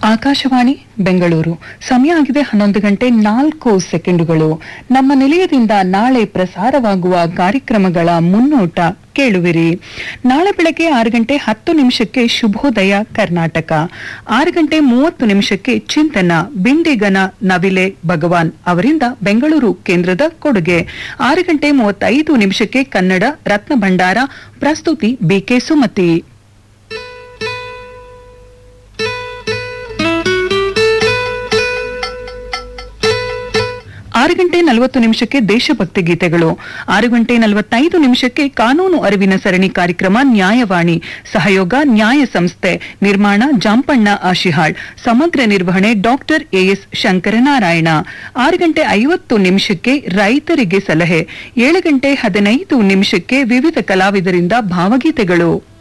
ಆಕಾಶವಾಣಿ ಬೆಂಗಳೂರು ಸಮಯ ಆಗಿದೆ 11:04. ನಮ್ಮ ನಿಲಯದಿಂದ ನಾಳೆ ಪ್ರಸಾರವಾಗುವ ಕಾರ್ಯಕ್ರಮಗಳ ಮುನ್ನೋಟ ಕೇಳುವಿರಿ. ನಾಳೆ ಬೆಳಗ್ಗೆ 6:10 ಶುಭೋದಯ ಕರ್ನಾಟಕ, 6:30 ಚಿಂತನ ಬಿಂಡಿಗನ ನವಿಲೆ ಭಗವಾನ್ ಅವರಿಂದ ಬೆಂಗಳೂರು ಕೇಂದ್ರದ ಕೊಡುಗೆ, 6:35 ಕನ್ನಡ ರತ್ನ ಭಂಡಾರ, ಪ್ರಸ್ತುತಿ ಬಿಕೆ ಸುಮತಿ. 6:40 ದೇಶಭಕ್ತಿ ಗೀತೆಗಳು, 6:45 ಕಾನೂನು ಅರಿವಿನ ಸರಣಿ ಕಾರ್ಯಕ್ರಮ ನ್ಯಾಯವಾಣಿ, ಸಹಯೋಗ ನ್ಯಾಯ ಸಂಸ್ಥೆ, ನಿರ್ಮಾಣ ಜಾಂಪಣ್ಣ ಆಶಿಹಾಳ್, ಸಮಗ್ರ ನಿರ್ವಹಣೆ ಡಾಕ್ಟರ್ ಎಎಸ್ ಶಂಕರನಾರಾಯಣ. 6:50 ರೈತರಿಗೆ ಸಲಹೆ, 7:15 ವಿವಿಧ ಕಲಾವಿದರಿಂದ ಭಾವಗೀತೆಗಳು.